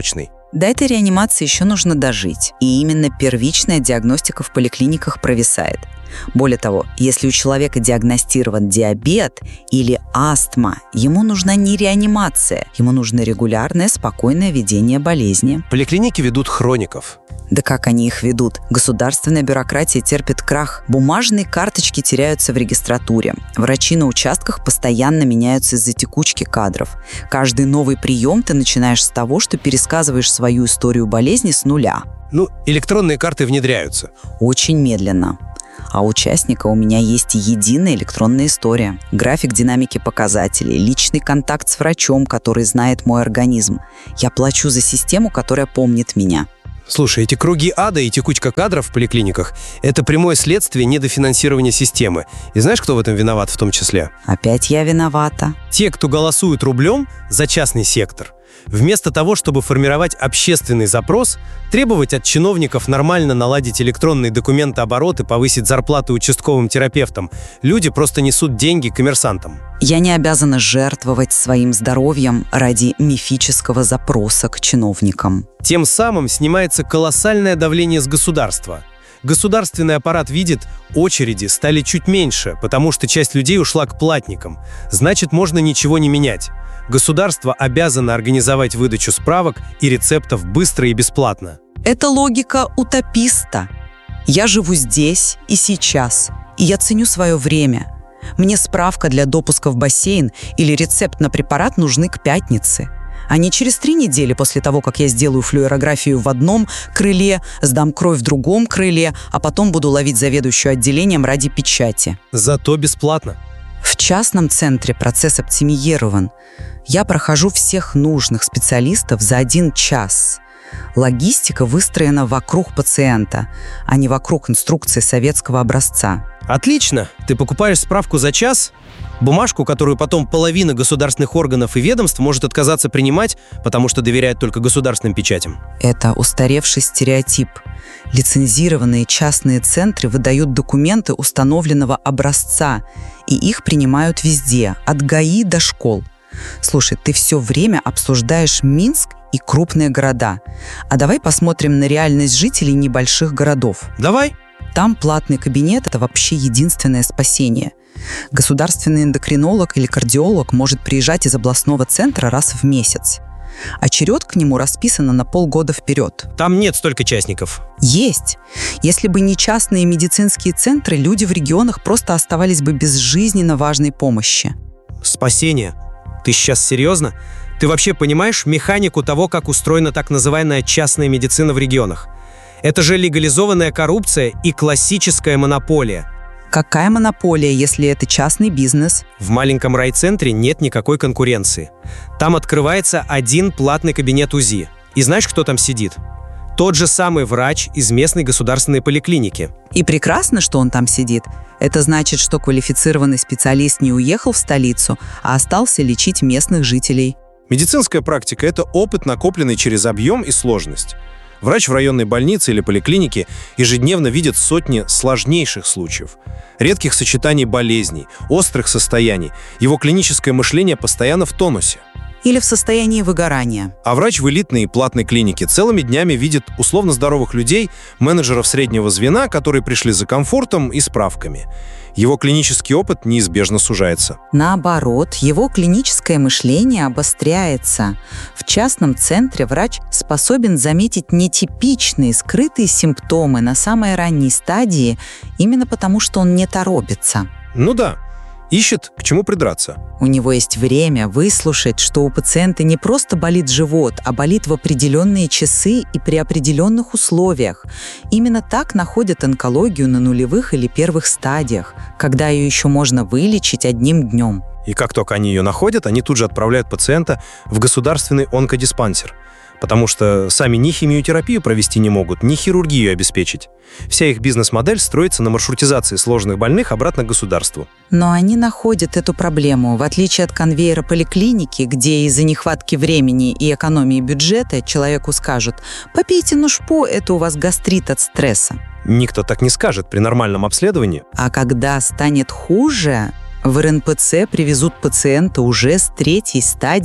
До этой реанимации еще нужно дожить, и именно первичная диагностика в поликлиниках провисает. Более того, если у человека диагностирован диабет или астма, ему нужна не реанимация, ему нужно регулярное, спокойное ведение болезни. Поликлиники ведут хроников. Да как они их ведут? Государственная бюрократия терпит крах. Бумажные карточки теряются в регистратуре. Врачи на участках постоянно меняются из-за текучки кадров. Каждый новый прием ты начинаешь с того, что пересказываешь свою историю болезни с нуля. Ну, электронные карты внедряются. Очень медленно. А у участника у меня есть единая электронная история, график динамики показателей, личный контакт с врачом, который знает мой организм. Я плачу за систему, которая помнит меня. Слушай, эти круги ада и текучка кадров в поликлиниках – это прямое следствие недофинансирования системы. И знаешь, кто в этом виноват в том числе? Опять я виновата. Те, кто голосует рублем за частный сектор, вместо того, чтобы формировать общественный запрос, требовать от чиновников нормально наладить электронные документооборот и повысить зарплаты участковым терапевтам, люди просто несут деньги коммерсантам. Я не обязана жертвовать своим здоровьем ради мифического запроса к чиновникам. Тем самым снимается колоссальное давление с государства. Государственный аппарат видит, очереди стали чуть меньше, потому что часть людей ушла к платникам. Значит, можно ничего не менять. Государство обязано организовать выдачу справок и рецептов быстро и бесплатно. Это логика утописта. Я живу здесь и сейчас, и я ценю свое время. Мне справка для допуска в бассейн или рецепт на препарат нужны к пятнице, а не через три недели после того, как я сделаю флюорографию в одном крыле, сдам кровь в другом крыле, а потом буду ловить заведующую отделением ради печати. Зато бесплатно. В частном центре процесс оптимизирован. Я прохожу всех нужных специалистов за один час. Логистика выстроена вокруг пациента, а не вокруг инструкции советского образца. Отлично! Ты покупаешь справку за час, бумажку, которую потом половина государственных органов и ведомств может отказаться принимать, потому что доверяет только государственным печатям. Это устаревший стереотип. Лицензированные частные центры выдают документы установленного образца, и их принимают везде, от ГАИ до школ. Слушай, ты все время обсуждаешь Минск и крупные города. А давай посмотрим на реальность жителей небольших городов. Давай. Там платный кабинет – это вообще единственное спасение. Государственный эндокринолог или кардиолог может приезжать из областного центра раз в месяц. Очередь к нему расписана на полгода вперед. Там нет столько частников. Есть. Если бы не частные медицинские центры, люди в регионах просто оставались бы без жизненно важной помощи. Спасение? Ты сейчас серьезно? Ты вообще понимаешь механику того, как устроена так называемая частная медицина в регионах? Это же легализованная коррупция и классическая монополия. Какая монополия, если это частный бизнес? В маленьком райцентре нет никакой конкуренции. Там открывается один платный кабинет УЗИ. И знаешь, кто там сидит? Тот же самый врач из местной государственной поликлиники. И прекрасно, что он там сидит. Это значит, что квалифицированный специалист не уехал в столицу, а остался лечить местных жителей. Медицинская практика – это опыт, накопленный через объем и сложность. Врач в районной больнице или поликлинике ежедневно видит сотни сложнейших случаев, редких сочетаний болезней, острых состояний. Его клиническое мышление постоянно в тонусе. Или в состоянии выгорания. А врач в элитной и платной клинике целыми днями видит условно здоровых людей, менеджеров среднего звена, которые пришли за комфортом и справками. Его клинический опыт неизбежно сужается. Наоборот, его клиническое мышление обостряется. В частном центре врач способен заметить нетипичные, скрытые симптомы на самой ранней стадии, именно потому, что он не торопится. Ну да. Ищет, к чему придраться. У него есть время выслушать, что у пациента не просто болит живот, а болит в определенные часы и при определенных условиях. Именно так находят онкологию на нулевых или первых стадиях, когда ее еще можно вылечить одним днем. И как только они ее находят, они тут же отправляют пациента в государственный онкодиспансер. Потому что сами ни химиотерапию провести не могут, ни хирургию обеспечить. Вся их бизнес-модель строится на маршрутизации сложных больных обратно к государству. Но они находят эту проблему, в отличие от конвейера поликлиники, где из-за нехватки времени и экономии бюджета человеку скажут: «Попейте нушпо, это у вас гастрит от стресса». Никто так не скажет при нормальном обследовании. А когда станет хуже, в эр эн пэ цэ привезут пациента уже с третьей стадией.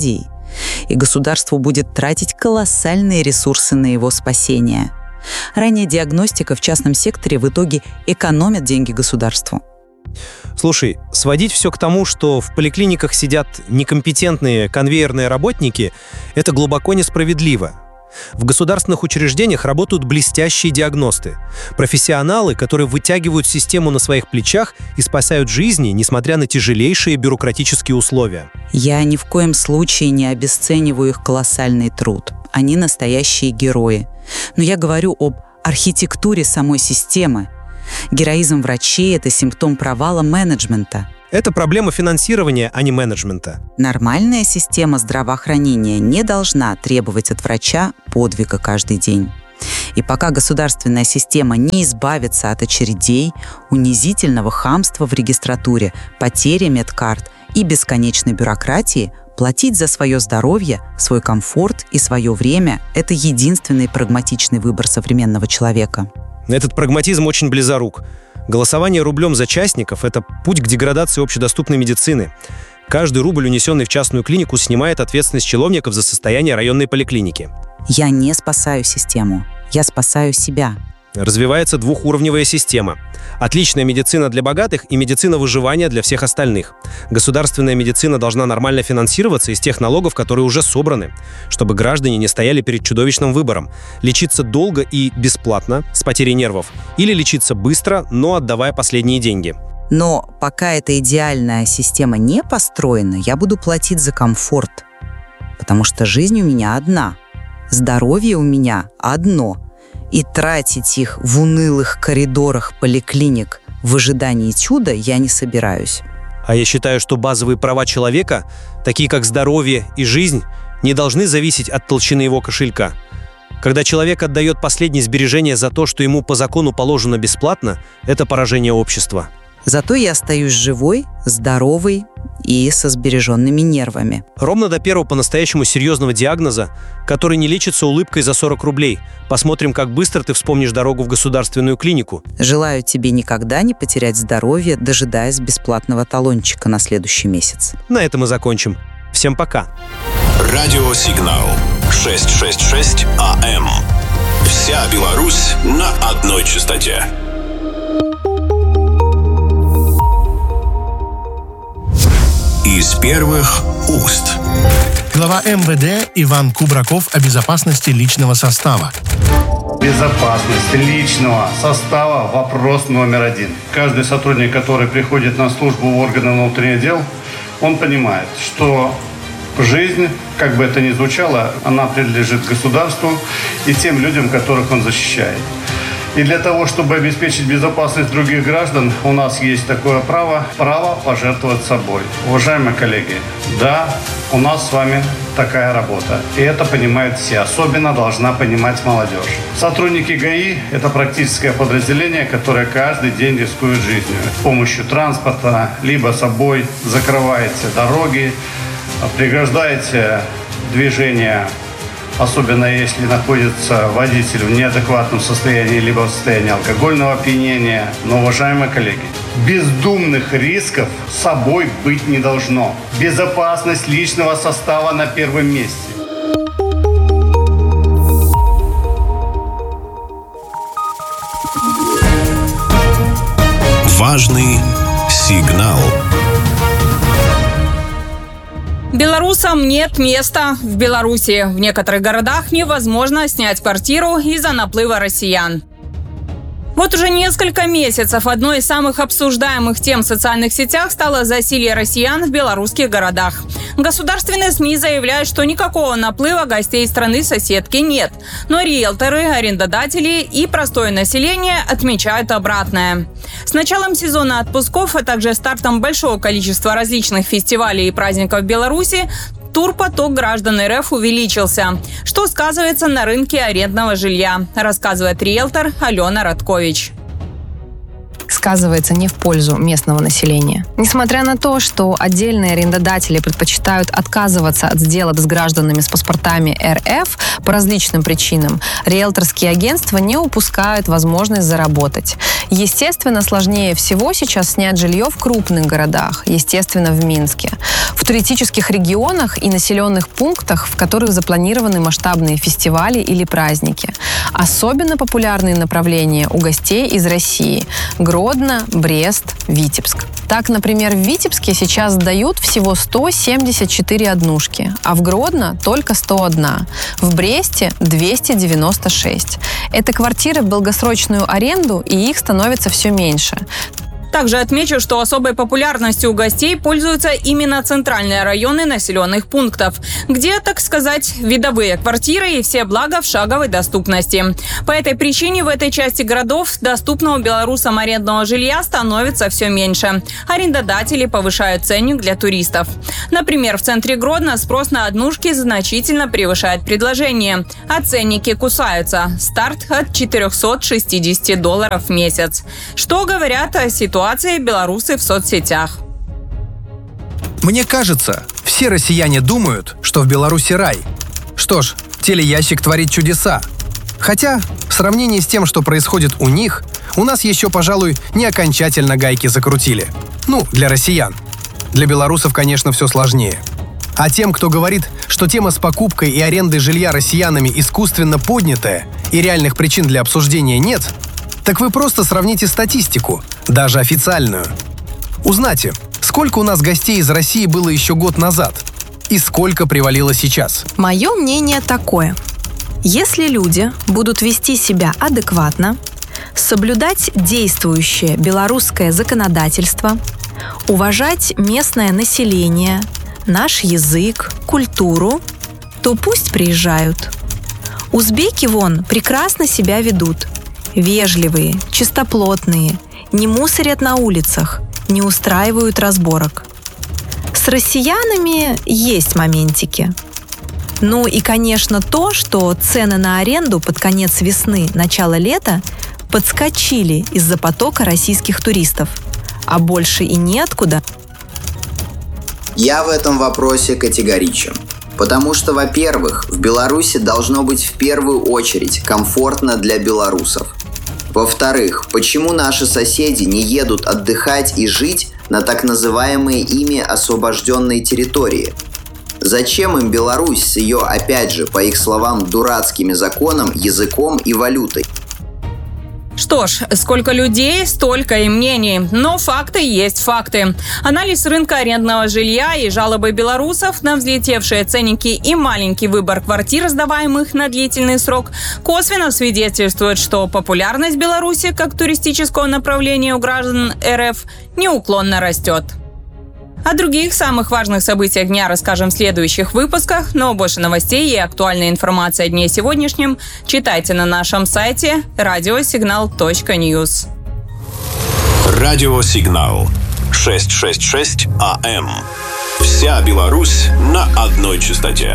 И государству будет тратить колоссальные ресурсы на его спасение. Ранняя диагностика в частном секторе в итоге экономит деньги государству. Слушай, сводить все к тому, что в поликлиниках сидят некомпетентные конвейерные работники, это глубоко несправедливо. В государственных учреждениях работают блестящие диагносты, профессионалы, которые вытягивают систему на своих плечах и спасают жизни, несмотря на тяжелейшие бюрократические условия. Я ни в коем случае не обесцениваю их колоссальный труд. Они настоящие герои. Но я говорю об архитектуре самой системы. Героизм врачей – это симптом провала менеджмента. Это проблема финансирования, а не менеджмента. Нормальная система здравоохранения не должна требовать от врача подвига каждый день. И пока государственная система не избавится от очередей, унизительного хамства в регистратуре, потери медкарт и бесконечной бюрократии, платить за свое здоровье, свой комфорт и свое время – это единственный прагматичный выбор современного человека. Этот прагматизм очень близорук. Голосование рублем за частников – это путь к деградации общедоступной медицины. Каждый рубль, унесенный в частную клинику, снимает ответственность чиновников за состояние районной поликлиники. Я не спасаю систему, я спасаю себя. Развивается двухуровневая система. Отличная медицина для богатых и медицина выживания для всех остальных. Государственная медицина должна нормально финансироваться из тех налогов, которые уже собраны, чтобы граждане не стояли перед чудовищным выбором – лечиться долго и бесплатно, с потерей нервов, или лечиться быстро, но отдавая последние деньги. Но пока эта идеальная система не построена, я буду платить за комфорт, потому что жизнь у меня одна, здоровье у меня одно – и тратить их в унылых коридорах поликлиник в ожидании чуда я не собираюсь. А я считаю, что базовые права человека, такие как здоровье и жизнь, не должны зависеть от толщины его кошелька. Когда человек отдает последние сбережения за то, что ему по закону положено бесплатно, это поражение общества. Зато я остаюсь живой, здоровой и со сбереженными нервами. Ровно до первого по-настоящему серьезного диагноза, который не лечится улыбкой за сорок рублей. Посмотрим, как быстро ты вспомнишь дорогу в государственную клинику. Желаю тебе никогда не потерять здоровье, дожидаясь бесплатного талончика на следующий месяц. На этом и закончим. Всем пока. Радиосигнал шестьсот шестьдесят шесть АМ. Вся Беларусь на одной частоте. Из первых уст. Глава эм вэ дэ Иван Кубраков о безопасности личного состава. Безопасность личного состава – вопрос номер один. Каждый сотрудник, который приходит на службу в органы внутренних дел, он понимает, что жизнь, как бы это ни звучало, она принадлежит государству и тем людям, которых он защищает. И для того, чтобы обеспечить безопасность других граждан, у нас есть такое право – право пожертвовать собой. Уважаемые коллеги, да, у нас с вами такая работа. И это понимают все. Особенно должна понимать молодежь. Сотрудники ГАИ – это практическое подразделение, которое каждый день рискует жизнью. С помощью транспорта, либо собой закрываете дороги, преграждаете движение, особенно если находится водитель в неадекватном состоянии либо в состоянии алкогольного опьянения. Но, уважаемые коллеги, бездумных рисков с собой быть не должно. Безопасность личного состава на первом месте. Важный сигнал. Белорусам нет места в Беларуси. В некоторых городах невозможно снять квартиру из-за наплыва россиян. Вот уже несколько месяцев одной из самых обсуждаемых тем в социальных сетях стало засилье россиян в белорусских городах. Государственные СМИ заявляют, что никакого наплыва гостей страны-соседки нет. Но риэлторы, арендодатели и простое население отмечают обратное. С началом сезона отпусков, а также стартом большого количества различных фестивалей и праздников в Беларуси, турпоток граждан эр эф увеличился, что сказывается на рынке арендного жилья, рассказывает риэлтор Алена Радкович. С сказывается не в пользу местного населения. Несмотря на то, что отдельные арендодатели предпочитают отказываться от сделок с гражданами с паспортами эр эф по различным причинам, риэлторские агентства не упускают возможность заработать. Естественно, сложнее всего сейчас снять жилье в крупных городах, естественно, в Минске, в туристических регионах и населенных пунктах, в которых запланированы масштабные фестивали или праздники. Особенно популярные направления у гостей из России – Гродно, Брест, Витебск. Так, например, в Витебске сейчас сдают всего сто семьдесят четыре однушки, а в Гродно только сто один, в Бресте – двести девяносто шесть. Это квартиры в долгосрочную аренду, и их становится все меньше. Также отмечу, что особой популярностью у гостей пользуются именно центральные районы населенных пунктов, где, так сказать, видовые квартиры и все блага в шаговой доступности. По этой причине в этой части городов доступного белорусам арендного жилья становится все меньше. Арендодатели повышают ценник для туристов. Например, в центре Гродно спрос на однушки значительно превышает предложение, а ценники кусаются. Старт от четырехсот шестидесяти долларов в месяц. Что говорят о ситуации белорусы в соцсетях. Мне кажется, все россияне думают, что в Беларуси рай. Что ж, телеящик творит чудеса. Хотя, в сравнении с тем, что происходит у них, у нас еще, пожалуй, не окончательно гайки закрутили. Ну, для россиян. Для белорусов, конечно, все сложнее. А тем, кто говорит, что тема с покупкой и арендой жилья россиянами искусственно поднятая и реальных причин для обсуждения нет, так вы просто сравните статистику, даже официальную. Узнайте, сколько у нас гостей из России было еще год назад и сколько привалило сейчас. Мое мнение такое. Если люди будут вести себя адекватно, соблюдать действующее белорусское законодательство, уважать местное население, наш язык, культуру, то пусть приезжают. Узбеки вон прекрасно себя ведут. Вежливые, чистоплотные, не мусорят на улицах, не устраивают разборок. С россиянами есть моментики. Ну и, конечно, то, что цены на аренду под конец весны, начало лета подскочили из-за потока российских туристов. А больше и неоткуда. Я в этом вопросе категоричен. Потому что, во-первых, в Беларуси должно быть в первую очередь комфортно для белорусов. Во-вторых, почему наши соседи не едут отдыхать и жить на так называемые ими освобожденные территории? Зачем им Беларусь с ее, опять же, по их словам, дурацкими законом, языком и валютой? Что ж, сколько людей, столько и мнений. Но факты есть факты. Анализ рынка арендного жилья и жалобы белорусов на взлетевшие ценники и маленький выбор квартир, сдаваемых на длительный срок, косвенно свидетельствует, что популярность Беларуси как туристического направления у граждан эр эф неуклонно растет. О других самых важных событиях дня расскажем в следующих выпусках, но больше новостей и актуальной информации о дне сегодняшнем читайте на нашем сайте радиосигнал точка ньюс. Радиосигнал шестьсот шестьдесят шесть а эм. Вся Беларусь на одной частоте.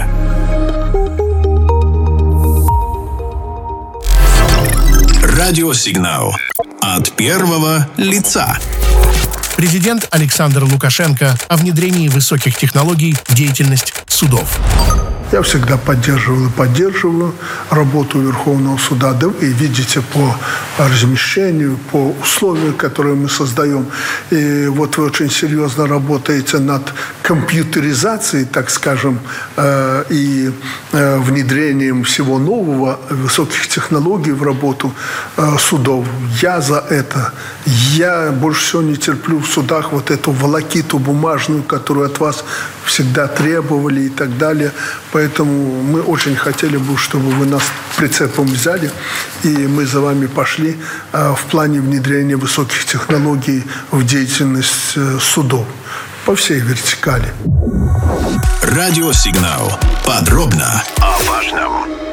Радиосигнал от первого лица. Президент Александр Лукашенко о внедрении высоких технологий в деятельность судов. Я всегда поддерживал и поддерживаю работу Верховного суда. Да вы видите по размещению, по условиям, которые мы создаем. И вот вы очень серьезно работаете над компьютеризацией, так скажем, э, и э, внедрением всего нового, высоких технологий в работу э, судов. Я за это. Я больше всего не терплю в судах вот эту волокиту бумажную, которую от вас всегда требовали и так далее. Поэтому мы очень хотели бы, чтобы вы нас прицепом взяли, и мы за вами пошли э, в плане внедрения высоких технологий в деятельность э, судов по всей вертикали. Радиосигнал. Подробно о важном.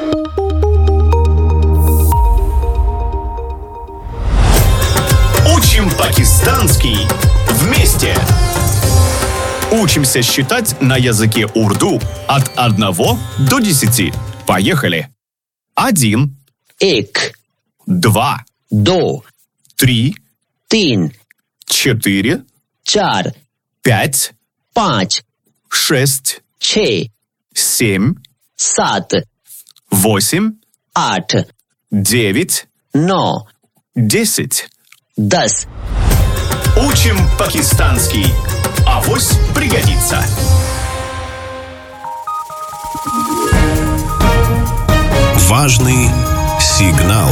Учим пакистанский вместе. Учимся считать на языке урду от одного до десяти. Поехали. Один. Эк. Два. До. Три. तीन, четыре, चार, пять, पाँच, шесть, छः, семь, सात, восемь, आठ, девять, नौ, десять. दस. Учим пакистанский. Авось пригодится. Важный сигнал.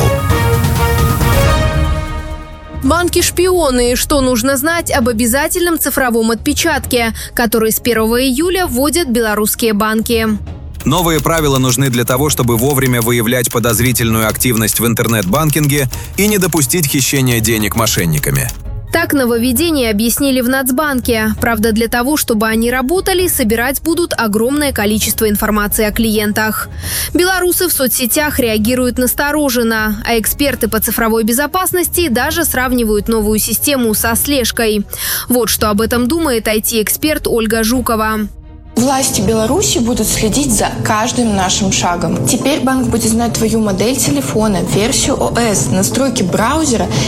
Банки-шпионы. Что нужно знать об обязательном цифровом отпечатке, который с первого июля вводят белорусские банки? Новые правила нужны для того, чтобы вовремя выявлять подозрительную активность в интернет-банкинге и не допустить хищения денег мошенниками. Так нововведения объяснили в Нацбанке. Правда, для того, чтобы они работали, собирать будут огромное количество информации о клиентах. Белорусы в соцсетях реагируют настороженно, а эксперты по цифровой безопасности даже сравнивают новую систему со слежкой. Вот что об этом думает ай ти-эксперт Ольга Жукова. Власти Беларуси будут следить за каждым нашим шагом. Теперь банк будет знать твою модель телефона, версию о эс, настройки браузера